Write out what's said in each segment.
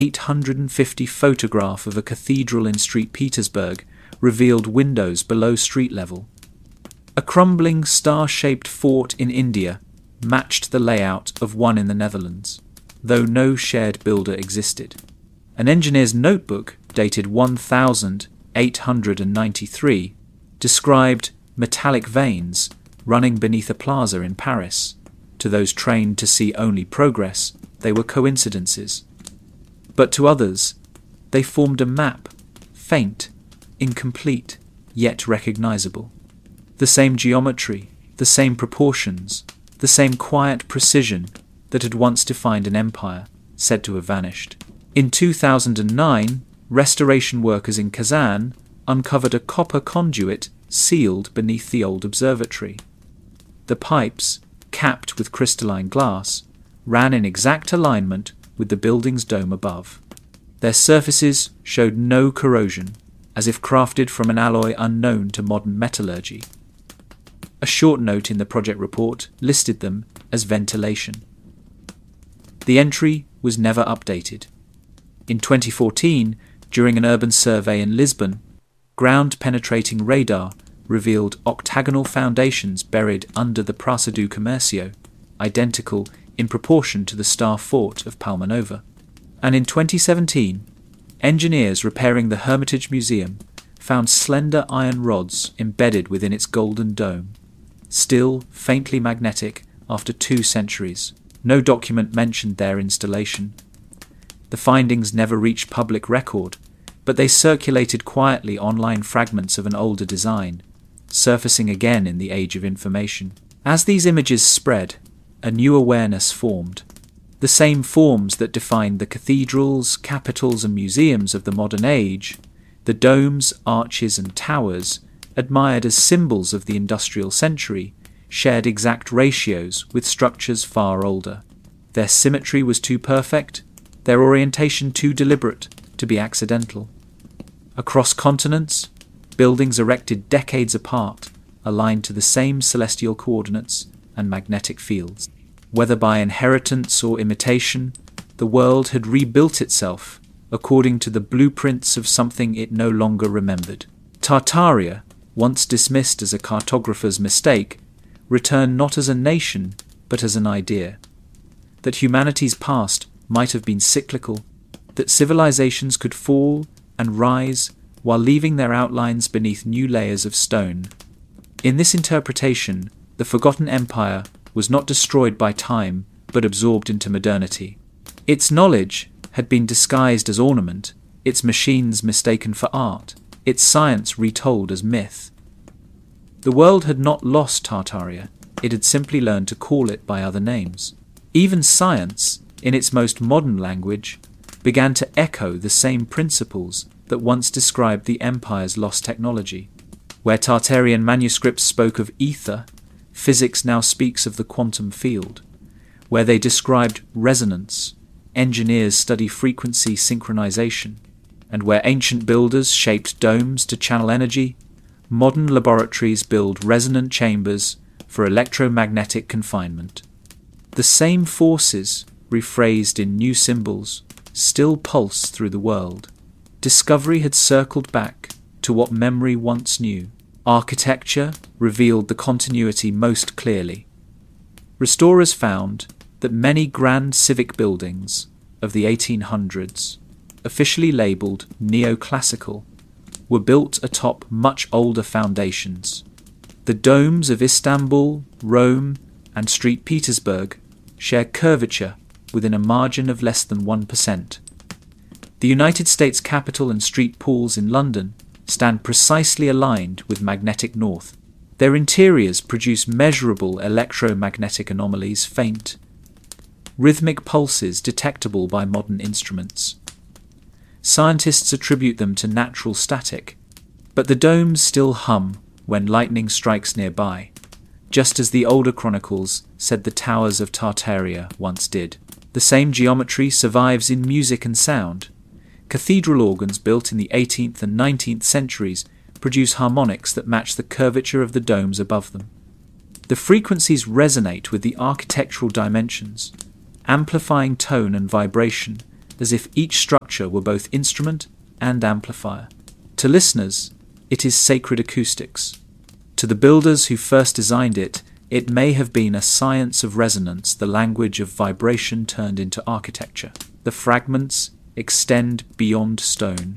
850 photograph of a cathedral in St. Petersburg revealed windows below street level. A crumbling star-shaped fort in India matched the layout of one in the Netherlands, though no shared builder existed. An engineer's notebook dated 1893 described metallic veins running beneath a plaza in Paris. To those trained to see only progress, they were coincidences. But to others, they formed a map, faint, incomplete, yet recognizable. The same geometry, the same proportions, the same quiet precision that had once defined an empire, said to have vanished. In 2009, restoration workers in Kazan uncovered a copper conduit sealed beneath the old observatory. The pipes, capped with crystalline glass, ran in exact alignment with the building's dome above. Their surfaces showed no corrosion, as if crafted from an alloy unknown to modern metallurgy. A short note in the project report listed them as ventilation. The entry was never updated. In 2014, during an urban survey in Lisbon, ground-penetrating radar revealed octagonal foundations buried under the Praça do Comércio, identical in proportion to the Star Fort of Palma Nova. And in 2017, engineers repairing the Hermitage Museum found slender iron rods embedded within its golden dome, still faintly magnetic after 2 centuries. No document mentioned their installation. The findings never reached public record, but they circulated quietly online fragments of an older design, surfacing again in the age of information. As these images spread, a new awareness formed. The same forms that defined the cathedrals, capitals and museums of the modern age, the domes, arches and towers, admired as symbols of the industrial century, shared exact ratios with structures far older. Their symmetry was too perfect, their orientation too deliberate to be accidental. Across continents, buildings erected decades apart aligned to the same celestial coordinates and magnetic fields. Whether by inheritance or imitation, the world had rebuilt itself according to the blueprints of something it no longer remembered. Tartaria, once dismissed as a cartographer's mistake, returned not as a nation but as an idea. That humanity's past might have been cyclical, that civilizations could fall and rise while leaving their outlines beneath new layers of stone. In this interpretation, the forgotten empire was not destroyed by time but absorbed into modernity. Its knowledge had been disguised as ornament, its machines mistaken for art, its science retold as myth. The world had not lost Tartaria, it had simply learned to call it by other names. Even science, in its most modern language, began to echo the same principles that once described the empire's lost technology. Where Tartarian manuscripts spoke of ether, physics now speaks of the quantum field. Where they described resonance, engineers study frequency synchronization. And where ancient builders shaped domes to channel energy, modern laboratories build resonant chambers for electromagnetic confinement. The same forces, rephrased in new symbols, still pulse through the world. Discovery had circled back to what memory once knew. Architecture revealed the continuity most clearly. Restorers found that many grand civic buildings of the 1800s, officially labelled neoclassical, were built atop much older foundations. The domes of Istanbul, Rome, and St. Petersburg share curvature within a margin of less than 1%. The United States Capitol and St. Paul's in London stand precisely aligned with magnetic north. Their interiors produce measurable electromagnetic anomalies, faint, rhythmic pulses detectable by modern instruments. Scientists attribute them to natural static, but the domes still hum when lightning strikes nearby, just as the older chronicles said the towers of Tartaria once did. The same geometry survives in music and sound. Cathedral organs built in the 18th and 19th centuries produce harmonics that match the curvature of the domes above them. The frequencies resonate with the architectural dimensions, amplifying tone and vibration as if each structure were both instrument and amplifier. To listeners, it is sacred acoustics. To the builders who first designed it, it may have been a science of resonance, the language of vibration turned into architecture. The fragments extend beyond stone.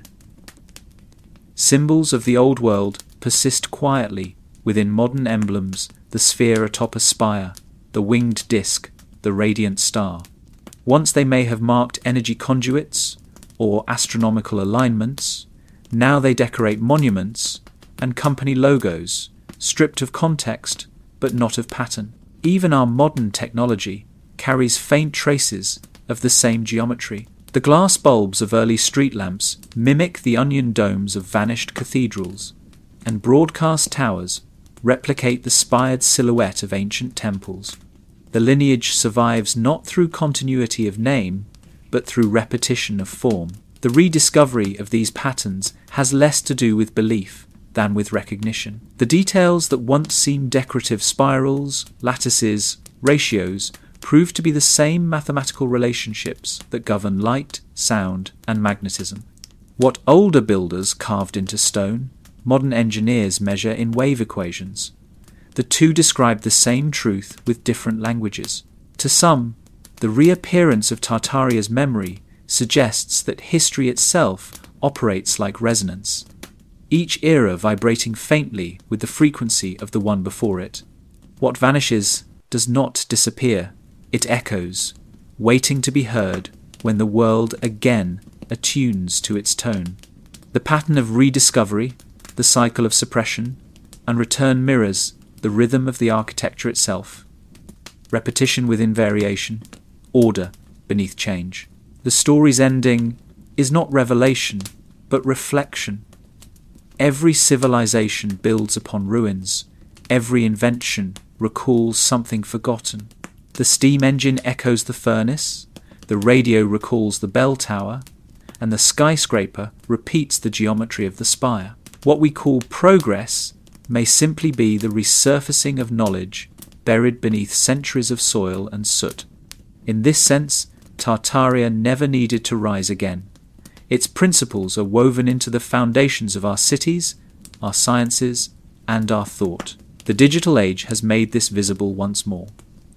Symbols of the old world persist quietly within modern emblems, the sphere atop a spire, the winged disc, the radiant star. Once they may have marked energy conduits or astronomical alignments, now they decorate monuments and company logos, stripped of context but not of pattern. Even our modern technology carries faint traces of the same geometry. The glass bulbs of early street lamps mimic the onion domes of vanished cathedrals, and broadcast towers replicate the spired silhouette of ancient temples. The lineage survives not through continuity of name, but through repetition of form. The rediscovery of these patterns has less to do with belief than with recognition. The details that once seemed decorative spirals, lattices, ratios, prove to be the same mathematical relationships that govern light, sound, and magnetism. What older builders carved into stone, modern engineers measure in wave equations. The two describe the same truth with different languages. To some, the reappearance of Tartaria's memory suggests that history itself operates like resonance, each era vibrating faintly with the frequency of the one before it. What vanishes does not disappear. It echoes, waiting to be heard when the world again attunes to its tone. The pattern of rediscovery, the cycle of suppression, and return mirrors the rhythm of the architecture itself. Repetition within variation, order beneath change. The story's ending is not revelation, but reflection. Every civilization builds upon ruins. Every invention recalls something forgotten. The steam engine echoes the furnace, the radio recalls the bell tower, and the skyscraper repeats the geometry of the spire. What we call progress may simply be the resurfacing of knowledge buried beneath centuries of soil and soot. In this sense, Tartaria never needed to rise again. Its principles are woven into the foundations of our cities, our sciences, and our thought. The digital age has made this visible once more.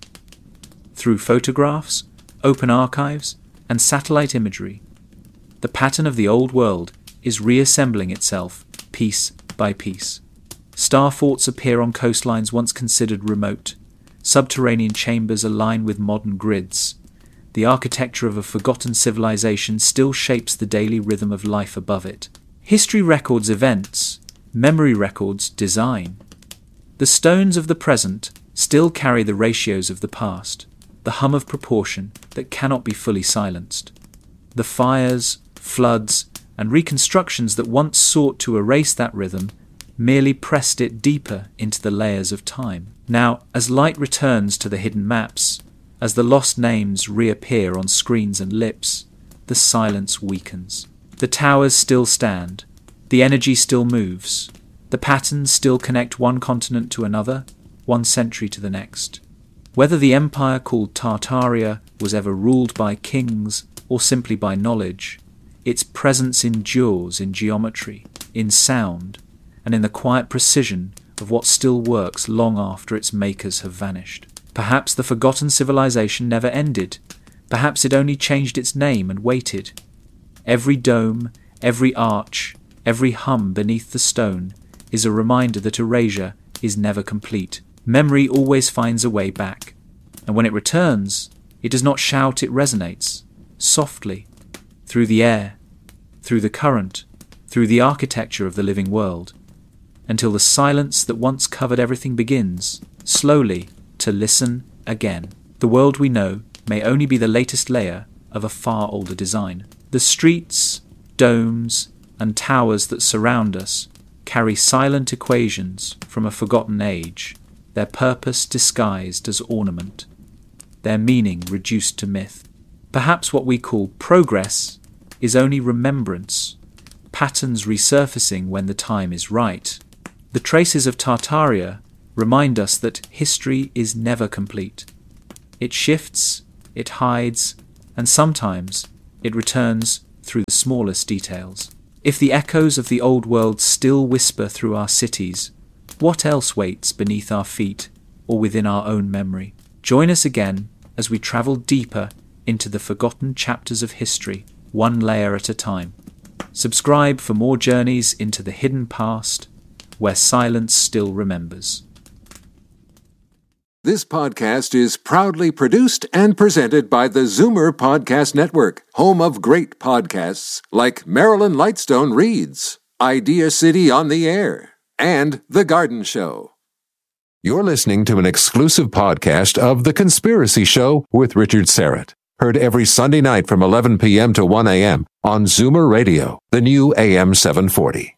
Through photographs, open archives, and satellite imagery, the pattern of the old world is reassembling itself piece by piece. Star forts appear on coastlines once considered remote. Subterranean chambers align with modern grids. The architecture of a forgotten civilization still shapes the daily rhythm of life above it. History records events, memory records design. The stones of the present still carry the ratios of the past, the hum of proportion that cannot be fully silenced. The fires, floods, and reconstructions that once sought to erase that rhythm merely pressed it deeper into the layers of time. Now, as light returns to the hidden maps, as the lost names reappear on screens and lips, the silence weakens. The towers still stand, the energy still moves, the patterns still connect one continent to another, one century to the next. Whether the empire called Tartaria was ever ruled by kings or simply by knowledge, its presence endures in geometry, in sound, and in the quiet precision of what still works long after its makers have vanished. Perhaps the forgotten civilization never ended. Perhaps it only changed its name and waited. Every dome, every arch, every hum beneath the stone is a reminder that erasure is never complete. Memory always finds a way back. And when it returns, it does not shout, it resonates, softly, through the air, through the current, through the architecture of the living world, until the silence that once covered everything begins, slowly, to listen again. The world we know may only be the latest layer of a far older design. The streets, domes, and towers that surround us carry silent equations from a forgotten age, their purpose disguised as ornament, their meaning reduced to myth. Perhaps what we call progress is only remembrance, patterns resurfacing when the time is right. The traces of Tartaria remind us that history is never complete. It shifts, it hides, and sometimes It returns through the smallest details. If the echoes of the old world still whisper through our cities, what else waits beneath our feet or within our own memory? Join us again as we travel deeper into the forgotten chapters of history, one layer at a time. Subscribe for more journeys into the hidden past, where silence still remembers. This podcast is proudly produced and presented by the Zoomer Podcast Network, home of great podcasts like Marilyn Lightstone Reads, Idea City on the Air, and The Garden Show. You're listening to an exclusive podcast of The Conspiracy Show with Richard Serrett. Heard every Sunday night from 11 p.m. to 1 a.m. on Zoomer Radio, the new AM 740.